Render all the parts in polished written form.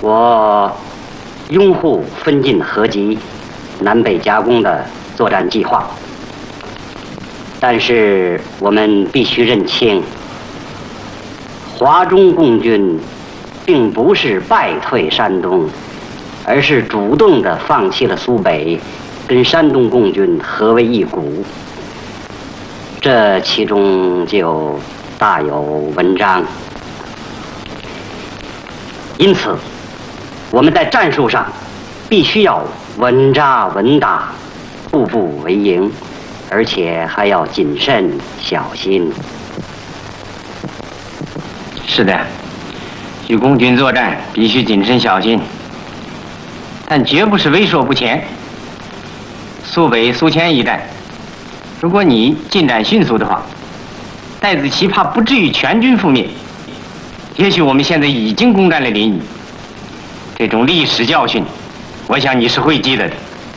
我拥护分进合击、南北夹攻的作战计划，但是我们必须认清，华中共军并不是败退山东，而是主动地放弃了苏北，跟山东共军合为一股。这其中就大有文章。因此，我们在战术上必须要稳扎稳打，步步为营，而且还要谨慎小心。 是的，与共军作战必须谨慎小心，但绝不是畏缩不前。苏北、苏黔一带，如果你进展迅速的话，戴子奇怕不至于全军覆灭。也许我们现在已经攻占了临沂，这种历史教训，我想你是会记得的。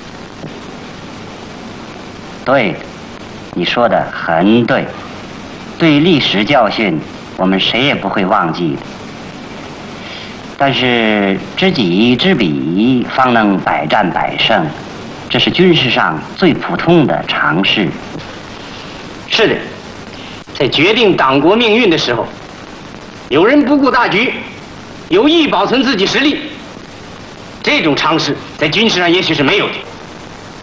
对，你说的很对。对历史教训，我们谁也不会忘记的。但是知己知彼，方能百战百胜，这是军事上最普通的常识。 是的，在决定党国命运的时候，有人不顾大局，有意保存自己实力，这种常识在军事上也许是没有的。